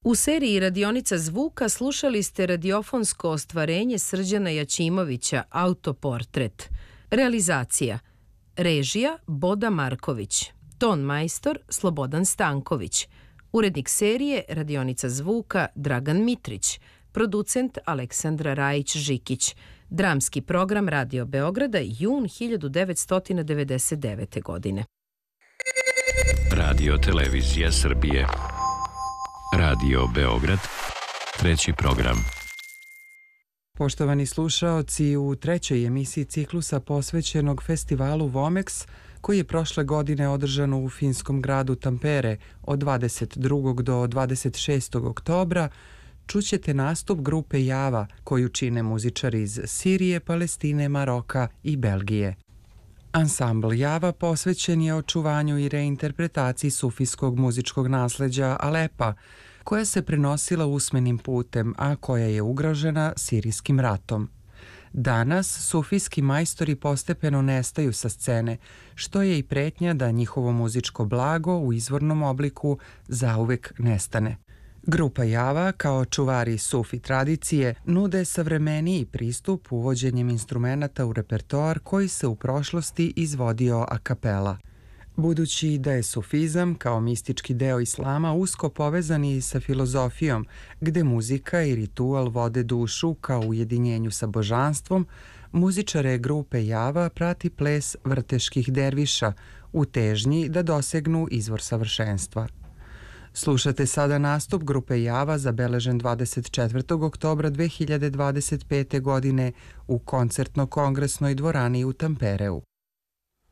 U seriji Radionica zvuka slušali ste radiofonsko ostvarenje Srđana Jaćimovića Autoportret. Realizacija: režija Boda Marković, ton majstor Slobodan Stanković, urednik serije Radionica zvuka Dragan Mitrić, producent Aleksandra Rajić-Žikić, dramski program Radio Beograda, jun 1999. godine. Radio Televizija Srbije. Radio Beograd, treći program. Poštovani slušaoci, u trećoj emisiji ciklusa posvećenog festivalu Vomex, koji je prošle godine održan u finskom gradu Tampere od 22. do 26. oktobra, čućete nastup grupe Java, koju čine muzičari iz Sirije, Palestine, Maroka i Belgije. Ansambl Java posvećen je očuvanju i reinterpretaciji sufijskog muzičkog nasleđa Alepa, koja se prenosila usmenim putem, a koja je ugrožena sirijskim ratom. Danas sufijski majstori postepeno nestaju sa scene, što je i pretnja da njihovo muzičko blago u izvornom obliku zauvek nestane. Grupa Java, kao čuvari sufi tradicije, nude savremeniji pristup uvođenjem instrumenata u repertoar koji se u prošlosti izvodio a kapela. Budući da je sufizam kao mistički deo islama usko povezan i sa filozofijom, gde muzika i ritual vode dušu kao ujedinjenju sa božanstvom, muzičare grupe Java prati ples vrteških derviša u težnji da dosegnu izvor savršenstva. Slušate sada nastup grupe Java zabeležen 24. oktobra 2025. godine u koncertno-kongresnoj dvorani u Tampereu.